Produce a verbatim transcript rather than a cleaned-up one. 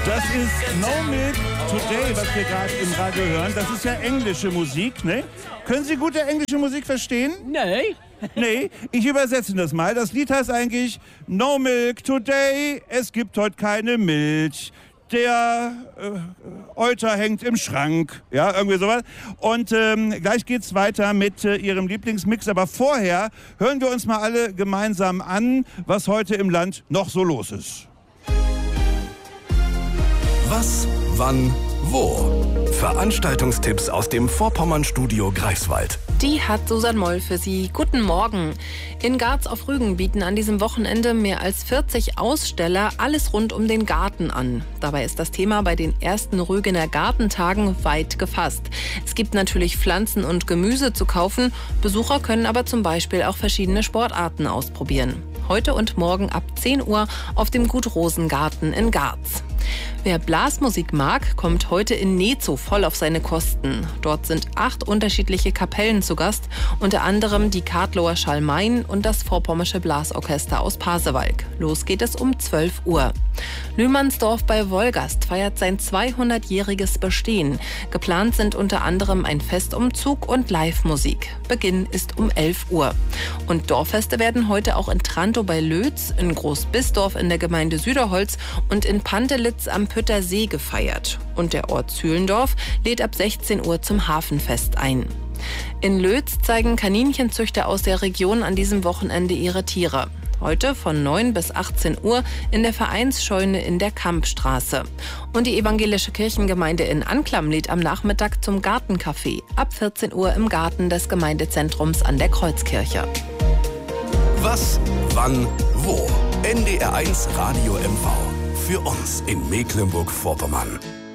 Das ist No Milk Today, was wir gerade im Radio hören. Das ist ja englische Musik, ne? Können Sie gute englische Musik verstehen? Nee. Nee, ich übersetze das mal. Das Lied heißt eigentlich No Milk Today, es gibt heute keine Milch. Der äh, Euter hängt im Schrank, ja, irgendwie sowas. Und ähm, gleich geht's weiter mit äh, Ihrem Lieblingsmix. Aber vorher hören wir uns mal alle gemeinsam an, was heute im Land noch so los ist. Was, wann, wo? Veranstaltungstipps aus dem Vorpommern-Studio Greifswald. Die hat Susan Moll für Sie. Guten Morgen. In Garz auf Rügen bieten an diesem Wochenende mehr als vierzig Aussteller alles rund um den Garten an. Dabei ist das Thema bei den ersten Rügener Gartentagen weit gefasst. Es gibt natürlich Pflanzen und Gemüse zu kaufen. Besucher können aber zum Beispiel auch verschiedene Sportarten ausprobieren. Heute und morgen ab zehn Uhr auf dem Gut Rosengarten in Garz. Wer Blasmusik mag, kommt heute in Nezow voll auf seine Kosten. Dort sind acht unterschiedliche Kapellen zu Gast, unter anderem die Kartloer Schalmein und das Vorpommersche Blasorchester aus Pasewalk. Los geht es um zwölf Uhr. Lühmannsdorf bei Wolgast feiert sein zweihundertjähriges Bestehen. Geplant sind unter anderem ein Festumzug und Live-Musik. Beginn ist um elf Uhr. Und Dorffeste werden heute auch in Trantow bei Lötz, in Großbisdorf in der Gemeinde Süderholz und in Pantelitz am Pütter See gefeiert. Und der Ort Zühlendorf lädt ab sechzehn Uhr zum Hafenfest ein. In Lötz zeigen Kaninchenzüchter aus der Region an diesem Wochenende ihre Tiere. Heute von neun bis achtzehn Uhr in der Vereinsscheune in der Kampstraße. Und die evangelische Kirchengemeinde in Anklam lädt am Nachmittag zum Gartencafé ab vierzehn Uhr im Garten des Gemeindezentrums an der Kreuzkirche. Was, wann, wo? N D R eins Radio M V. Für uns in Mecklenburg-Vorpommern.